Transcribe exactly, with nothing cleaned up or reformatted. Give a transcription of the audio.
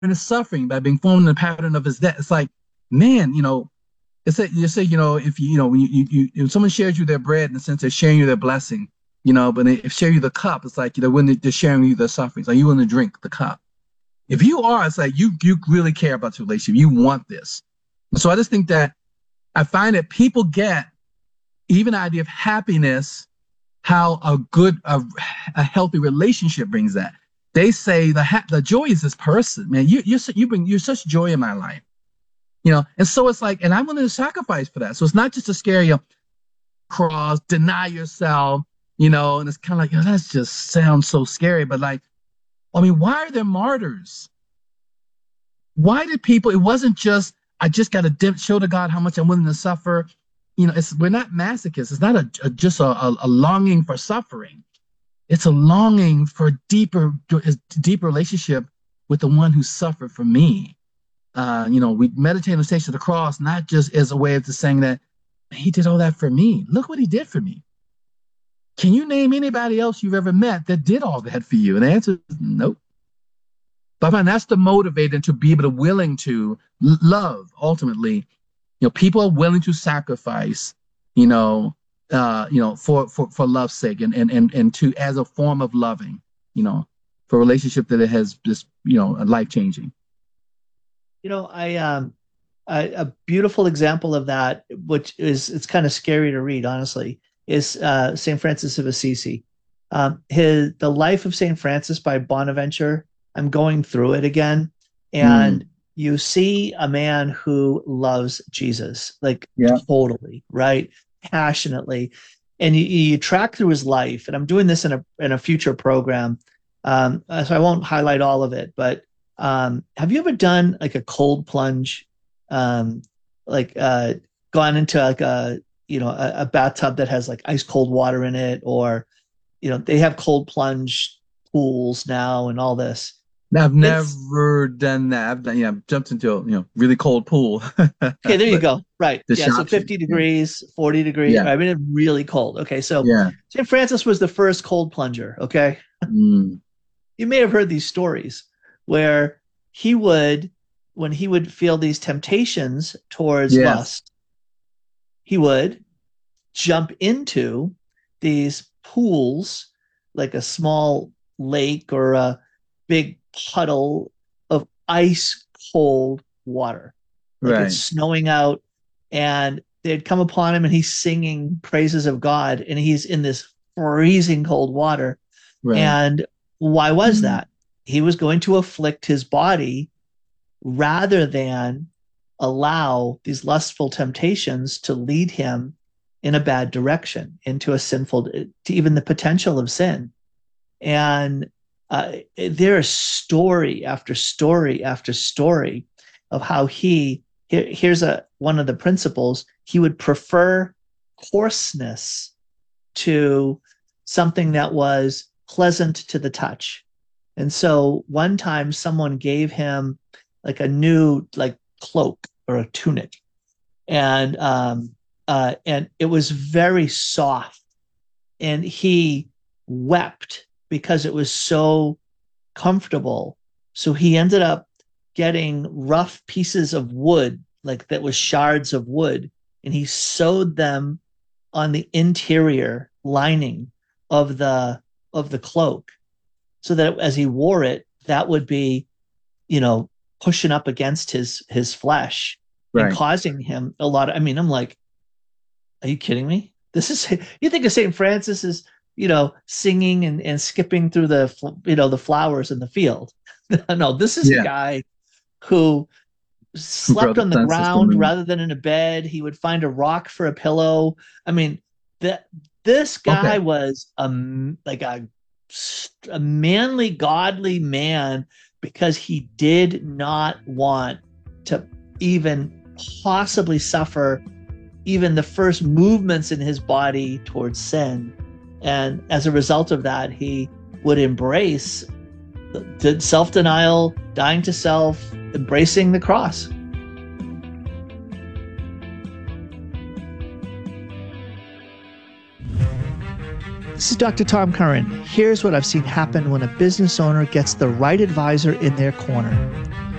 his suffering by being formed in the pattern of his death. It's like, man, you know, it's a, you say, you know, if you, you know, when you, you, you, if someone shares you their bread, in the sense they're sharing you their blessing, you know, but they share you the cup, it's like, you know, when they're sharing you their sufferings, like you want to drink the cup. If you are, it's like you you really care about your relationship. You want this. So I just think that I find that people get even the idea of happiness, how a good, a, a healthy relationship brings that. They say the ha- the joy is this person, man. You you're you bring you're such joy in my life, you know. And so it's like, and I'm willing to sacrifice for that. So it's not just a scary cross, deny yourself, you know. And it's kind of like, oh, that just sounds so scary. But like, I mean, why are there martyrs? Why did people? It wasn't just I just got to show to God how much I'm willing to suffer. You know, it's we're not masochists. It's not a, a just a, a, a longing for suffering. It's a longing for a deeper, deeper relationship with the one who suffered for me. Uh, you know, we meditate on the station of the cross, not just as a way of just saying that he did all that for me. Look what he did for me. Can you name anybody else you've ever met that did all that for you? And the answer is nope. But I find that's the motivator to be able to willing to love. Ultimately, you know, people are willing to sacrifice, you know, uh, you know, for, for, for love's sake, and, and, and, and to, as a form of loving, you know, for a relationship that it has just, you know, life changing. You know, I, um, I, a beautiful example of that, which is, it's kind of scary to read, honestly, is uh, Saint Francis of Assisi. Um, his, the Life of Saint Francis by Bonaventure. I'm going through it again, and Mm. you see a man who loves Jesus, like Yeah. totally, right? Passionately. And you, you track through his life, and I'm doing this in a in a future program. Um, so I won't highlight all of it, but um, have you ever done like a cold plunge? Um, like uh, gone into like a you know a, a bathtub that has like ice cold water in it, or you know, they have cold plunge pools now and all this. I've It's never done that. I've done, yeah, I've jumped into a, you know, really cold pool, okay. There you but go. Right. the Yeah. So option. fifty Yeah. degrees, forty degrees. Yeah. I mean, really cold. Okay. So Yeah. Saint Francis was the first cold plunger. Okay. Mm. You may have heard these stories where he would, when he would feel these temptations towards Yes. lust, he would jump into these pools, like a small lake or a big puddle of ice cold water. Like it's Right. snowing out, and they'd come upon him and he's singing praises of God, and he's in this freezing cold water. Right. And why was Mm. that? He was going to afflict his body rather than allow these lustful temptations to lead him in a bad direction, into a sinful, to even the potential of sin. And uh, there is story after story after story of how he, here, here's a one of the principles, he would prefer coarseness to something that was pleasant to the touch. And so one time someone gave him like a new like cloak or a tunic, and um uh and it was very soft, and he wept because it was so comfortable. So he ended up getting rough pieces of wood, like that was shards of wood, and he sewed them on the interior lining of the of the cloak, so that as he wore it, that would be, you know, pushing up against his his flesh and Right. causing him a lot of, I mean, I'm like, are you kidding me? This is, you think of Saint Francis as, you know, singing and, and skipping through the, you know, the flowers in the field. No, this is a Yeah. guy who Bro, slept the on the sun system ground moon. rather than in a bed. He would find a rock for a pillow. I mean, that this guy Okay. was a like a a manly, godly man, because he did not want to even possibly suffer even the first movements in his body towards sin. And as a result of that, he would embrace self denial, dying to self, embracing the cross. This is Doctor Tom Curran. Here's what I've seen happen when a business owner gets the right advisor in their corner.